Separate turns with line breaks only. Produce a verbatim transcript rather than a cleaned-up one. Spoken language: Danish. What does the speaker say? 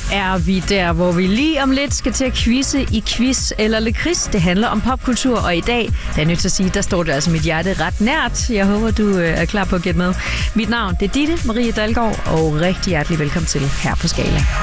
er vi der, hvor vi lige om lidt skal til at quizze i quiz eller lakrids. Det handler om popkultur, og i dag, der er nødt til at sige, der står det altså mit hjerte ret nært. Jeg håber, du er klar på at gætte med. Mit navn, det er Ditte Marie Dalgaard, og rigtig hjertelig velkommen til her på Skala.